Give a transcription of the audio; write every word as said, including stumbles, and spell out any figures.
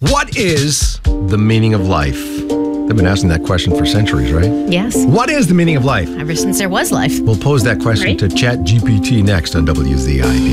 What is the meaning of life? They've been asking that question for centuries, right? Yes. What is the meaning of life? Ever since there was life. We'll pose that question Right. to Chat G P T next on W Z I D.